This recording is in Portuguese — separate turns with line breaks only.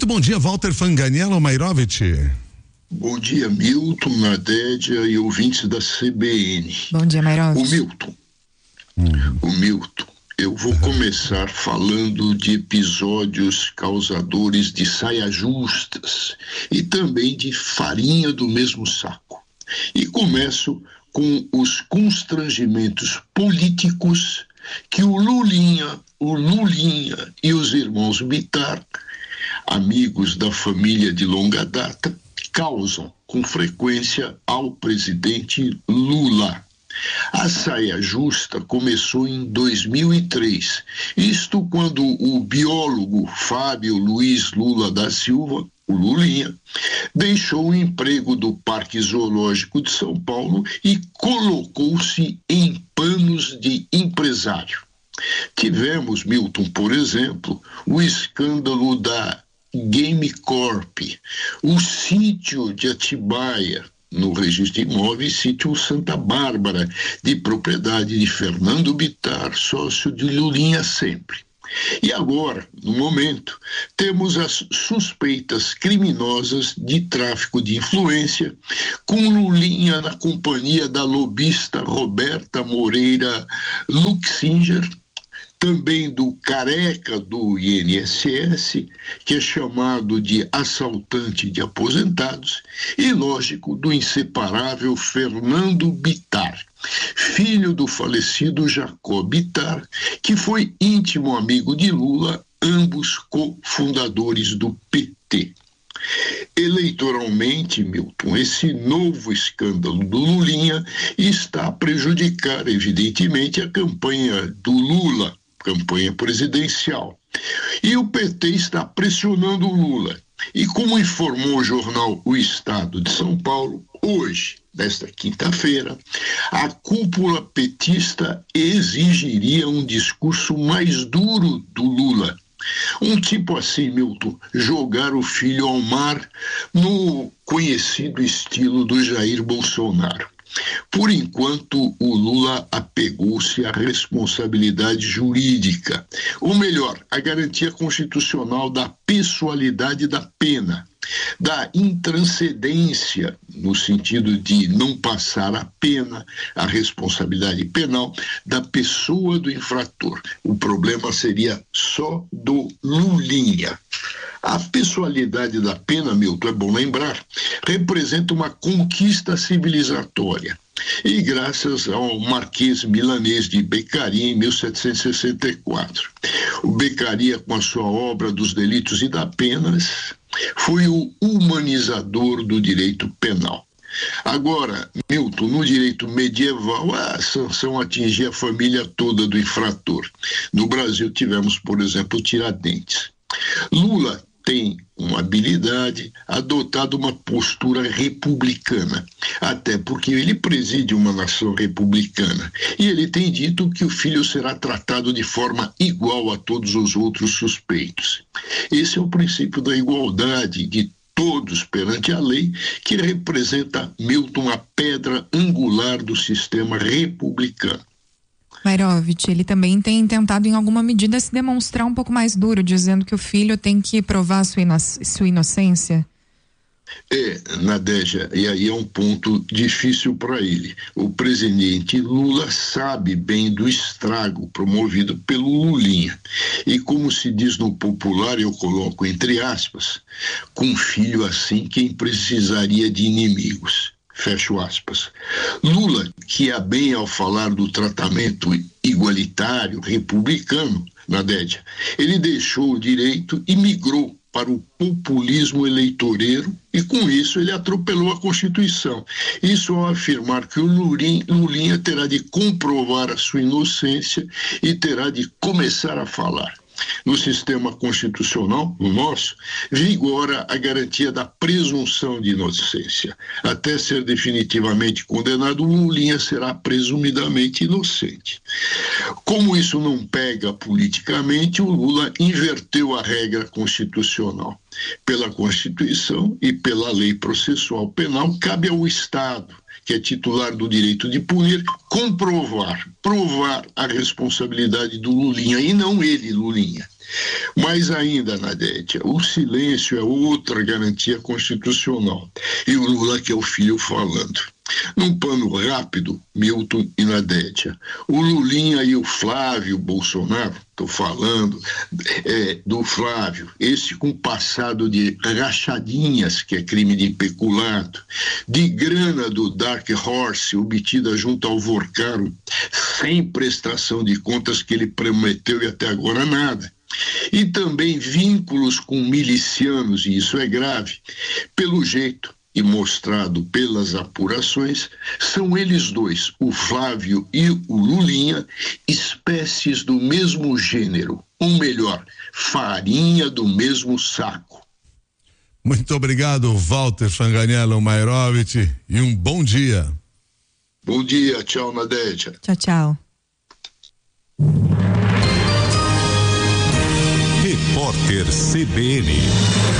bom dia, Walter Fanganiello Mairovich.
Bom dia, Milton, Nadédia e ouvintes da CBN.
Bom dia, Mairovich.
O Milton, eu vou começar falando de episódios causadores de saias justas e também de farinha do mesmo saco. E começo com os constrangimentos políticos que o Lulinha e os irmãos Bittar, amigos da família de longa data, causam com frequência ao presidente Lula. A saia justa começou em 2003, isto quando o biólogo Fábio Luiz Lula da Silva, o Lulinha, deixou o emprego do Parque Zoológico de São Paulo e colocou-se em panos de empresário. Tivemos, Milton, por exemplo, o escândalo da Game Corp, o sítio de Atibaia, no registro de imóveis, sítio Santa Bárbara, de propriedade de Fernando Bittar, sócio de Lulinha sempre. E agora, no momento, temos as suspeitas criminosas de tráfico de influência, com Lulinha na companhia da lobista Roberta Moreira Luxinger, também do careca do INSS, que é chamado de assaltante de aposentados, e, lógico, do inseparável Fernando Bittar, filho do falecido Jacó Bittar, que foi íntimo amigo de Lula, ambos cofundadores do PT. Eleitoralmente, Milton, esse novo escândalo do Lulinha está a prejudicar, evidentemente, a campanha do Lula, campanha presidencial. E o PT está pressionando o Lula. E como informou o jornal O Estado de São Paulo, hoje, nesta quinta-feira, a cúpula petista exigiria um discurso mais duro do Lula. Um tipo assim, Milton, jogar o filho ao mar no conhecido estilo do Jair Bolsonaro. Por enquanto, o Lula apegou-se à responsabilidade jurídica, ou melhor, à garantia constitucional da pessoalidade da pena, da intranscendência, no sentido de não passar a pena, a responsabilidade penal da pessoa do infrator. O problema seria só do Lulinha. A pessoalidade da pena, Milton, é bom lembrar, representa uma conquista civilizatória. E graças ao Marquês Milanês de Beccaria, em 1764. O Beccaria, com a sua obra dos Delitos e das Penas, foi o humanizador do direito penal. Agora, Milton, no direito medieval, a sanção atingia a família toda do infrator. No Brasil tivemos, por exemplo, Tiradentes. Lula tem uma habilidade, adotado uma postura republicana, até porque ele preside uma nação republicana. E ele tem dito que o filho será tratado de forma igual a todos os outros suspeitos. Esse é o princípio da igualdade de todos perante a lei, que representa, Milton, a pedra angular do sistema republicano.
Mairovich, ele também tem tentado em alguma medida se demonstrar um pouco mais duro, dizendo que o filho tem que provar sua inocência.
Nadégia, e aí é um ponto difícil para ele. O presidente Lula sabe bem do estrago promovido pelo Lulinha. E como se diz no popular, eu coloco entre aspas, com filho assim quem precisaria de inimigos. Fecho aspas. Lula, que é bem ao falar do tratamento igualitário, republicano, Nadégia, ele deixou o direito e migrou para o populismo eleitoreiro e, com isso, ele atropelou a Constituição. Isso ao afirmar que o Lulinha terá de comprovar a sua inocência e terá de começar a falar. No sistema constitucional, no nosso, vigora a garantia da presunção de inocência. Até ser definitivamente condenado, o Lulinha será presumidamente inocente. Como isso não pega politicamente, o Lula inverteu a regra constitucional. Pela Constituição e pela lei processual penal, cabe ao Estado, que é titular do direito de punir, provar a responsabilidade do Lulinha, e não ele, Lulinha. Mais ainda, Nadete, o silêncio é outra garantia constitucional. E o Lula, que é o filho, falando. Num pano rápido, Milton e Nadete, o Lulinha e o Flávio Bolsonaro, estou falando do Flávio, esse com passado de rachadinhas, que é crime de peculato, de grana do Dark Horse obtida junto ao Vorcaro, sem prestação de contas que ele prometeu e até agora nada. E também vínculos com milicianos, e isso é grave, pelo jeito e mostrado pelas apurações, são eles dois, o Flávio e o Lulinha, espécies do mesmo gênero, ou melhor, farinha do mesmo saco.
Muito obrigado, Walter Fanganiello Mairovich, e um bom dia.
Bom dia, tchau, Nadete.
Tchau, tchau.
Repórter CBN.